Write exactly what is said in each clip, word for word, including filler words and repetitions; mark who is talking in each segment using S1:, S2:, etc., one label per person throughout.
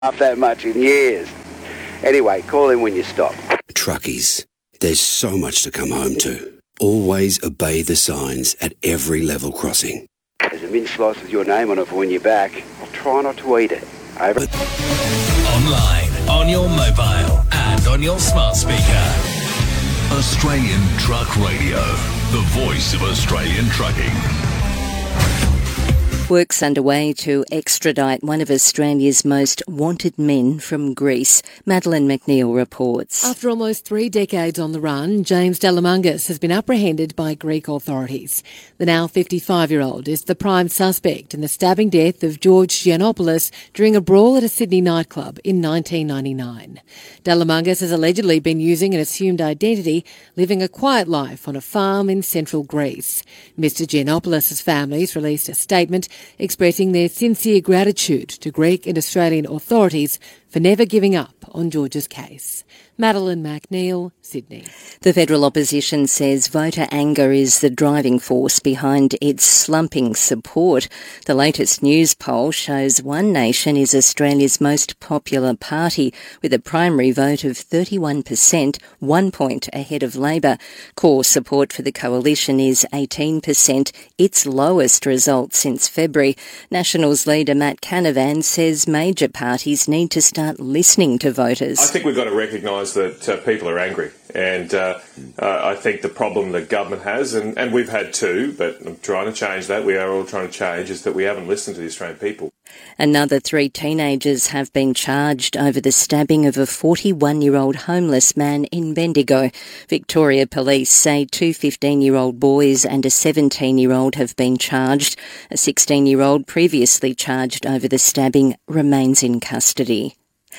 S1: up that much in years. Anyway, call in when you stop.
S2: Truckies, there's so much to come home to. Always obey the signs at every level crossing.
S1: There's a mint slice with your name on it for when you're back. I'll try not to eat it. Over.
S3: Online, on your mobile, and on your smart speaker. Australian Truck Radio, the voice of Australian trucking.
S4: Work's underway to extradite one of Australia's most wanted men from Greece. Madeleine McNeil reports.
S5: After almost three decades on the run, James Delamungas has been apprehended by Greek authorities. The now fifty-five-year-old is the prime suspect in the stabbing death of George Giannopoulos during a brawl at a Sydney nightclub in nineteen ninety-nine. Delamungas has allegedly been using an assumed identity, living a quiet life on a farm in central Greece. Mister Giannopoulos' family has released a statement expressing their sincere gratitude to Greek and Australian authorities for never giving up on George's case. Madeleine McNeil, Sydney.
S4: The federal opposition says voter anger is the driving force behind its slumping support. The latest news poll shows One Nation is Australia's most popular party, with a primary vote of thirty-one percent, one point ahead of Labor. Core support for the coalition is eighteen percent, its lowest result since February. Nationals leader Matt Canavan says major parties need to start listening to voters.
S6: I think we've got to recognise that uh, people are angry, and uh, uh, I think the problem that government has, and, and we've had too, but I'm trying to change that, we are all trying to change, is that we haven't listened to the Australian people.
S4: Another three teenagers have been charged over the stabbing of a forty-one-year-old homeless man in Bendigo. Victoria Police say two fifteen-year-old boys and a seventeen-year-old have been charged. A sixteen-year-old previously charged over the stabbing remains in custody.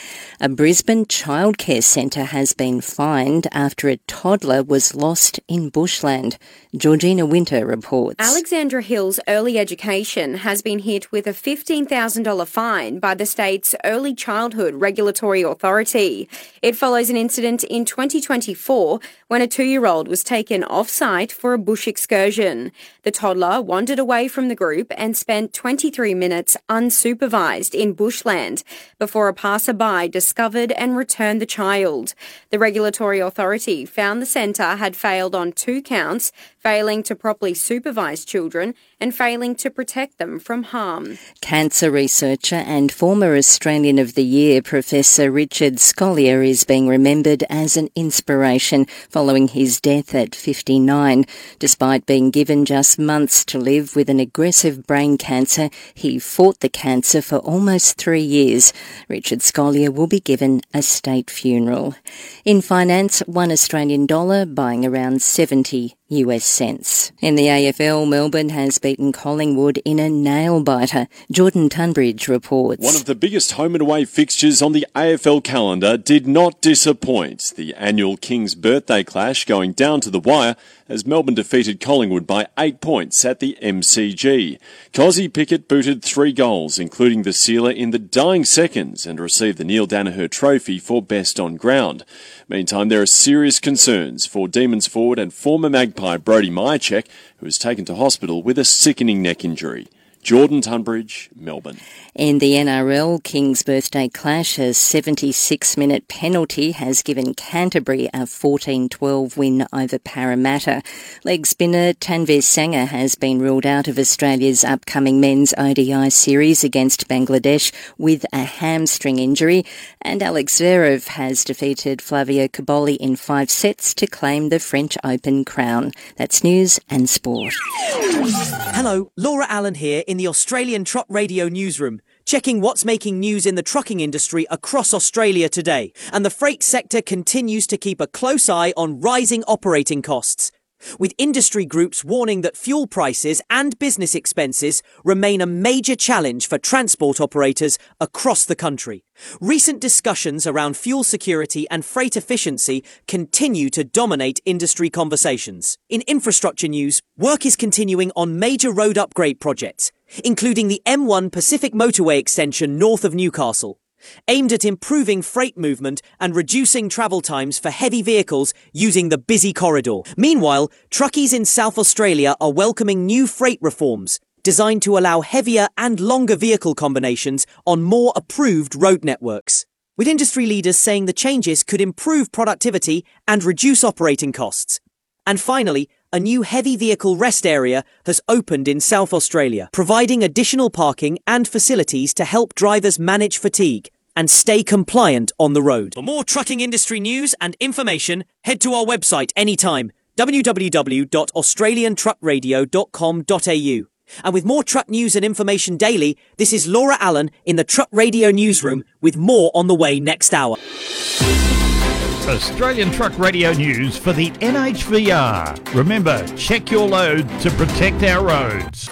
S4: A Brisbane childcare centre has been fined after a toddler was lost in bushland. Georgina Winter reports.
S7: Alexandra Hills Early Education has been hit with a fifteen thousand dollars fine by the state's Early Childhood Regulatory Authority. It follows an incident in twenty twenty-four when a two-year-old was taken off-site for a bush excursion. The toddler wandered away from the group and spent twenty-three minutes unsupervised in bushland before a passerby discovered and returned the child. The regulatory authority found the centre had failed on two counts, failing to properly supervise children and failing to protect them from harm.
S4: Cancer researcher and former Australian of the Year Professor Richard Scolyer is being remembered as an inspiration following his death at fifty-nine. Despite being given just months to live with an aggressive brain cancer, he fought the cancer for almost three years. Richard Scolyer will be given a state funeral. In finance, one Australian dollar buying around seventy U S cents. In the A F L, Melbourne has beaten Collingwood in a nail-biter. Jordan Tunbridge reports.
S8: One of the biggest home and away fixtures on the A F L calendar did not disappoint. The annual King's birthday clash going down to the wire as Melbourne defeated Collingwood by eight points at the M C G. Cozzy Pickett booted three goals, including the sealer in the dying seconds, and received the Neil Danaher Trophy for best on ground. Meantime, there are serious concerns for Demons forward and former Magpie Brody Myercheck, who was taken to hospital with a sickening neck injury. Jordan Tunbridge, Melbourne.
S4: In the N R L, King's birthday clash, a seventy-six minute penalty has given Canterbury a fourteen twelve win over Parramatta. Leg spinner Tanveer Sangha has been ruled out of Australia's upcoming men's O D I series against Bangladesh with a hamstring injury, and Alex Zverev has defeated Flavio Cobolli in five sets to claim the French Open crown. That's news and sport.
S9: Hello, Laura Allen here in the Australian Truck Radio newsroom, checking what's making news in the trucking industry across Australia today. And the freight sector continues to keep a close eye on rising operating costs, with industry groups warning that fuel prices and business expenses remain a major challenge for transport operators across the country. Recent discussions around fuel security and freight efficiency continue to dominate industry conversations. In infrastructure news, work is continuing on major road upgrade projects, including the M one Pacific Motorway extension north of Newcastle, aimed at improving freight movement and reducing travel times for heavy vehicles using the busy corridor. Meanwhile, truckies in South Australia are welcoming new freight reforms, designed to allow heavier and longer vehicle combinations on more approved road networks, with industry leaders saying the changes could improve productivity and reduce operating costs. And finally, a new heavy vehicle rest area has opened in South Australia, providing additional parking and facilities to help drivers manage fatigue and stay compliant on the road. For more trucking industry news and information, head to our website anytime, w w w dot australian truck radio dot com dot a u. And with more truck news and information daily, this is Laura Allen in the Truck Radio Newsroom with more on the way next hour.
S10: Australian Truck Radio News for the N H V R. Remember, check your load to protect our roads.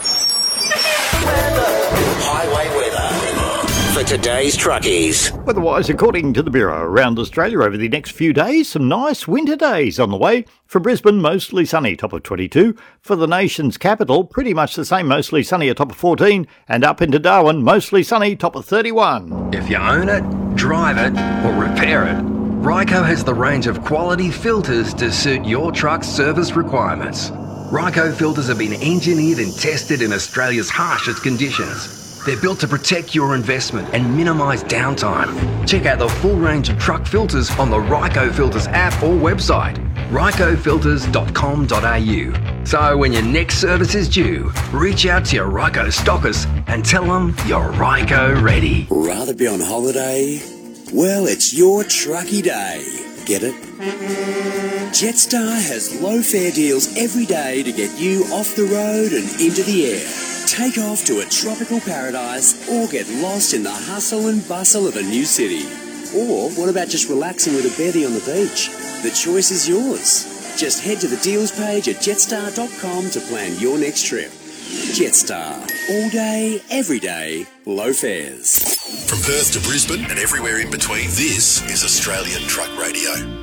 S11: Highway weather for today's truckies.
S10: Weather-wise, according to the Bureau, around Australia over the next few days, some nice winter days on the way. For Brisbane, mostly sunny, top of twenty-two. For the nation's capital, pretty much the same, mostly sunny, a top of fourteen. And up into Darwin, mostly sunny, top of thirty-one.
S12: If you own it, drive it, or repair it, Ryco has the range of quality filters to suit your truck's service requirements. Ryco filters have been engineered and tested in Australia's harshest conditions. They're built to protect your investment and minimise downtime. Check out the full range of truck filters on the Ryco Filters app or website, ryco filters dot com dot a u. So when your next service is due, reach out to your Ryco stockist and tell them you're Ryco ready.
S2: Rather be on holiday? Well, it's your trucky day. Get it? Jetstar has low fare deals every day to get you off the road and into the air. Take off to a tropical paradise or get lost in the hustle and bustle of a new city. Or what about just relaxing with a bevy on the beach? The choice is yours. Just head to the deals page at jetstar dot com to plan your next trip. Jetstar. All day, every day, low fares.
S3: From Perth to Brisbane and everywhere in between, this is Australian Truck Radio.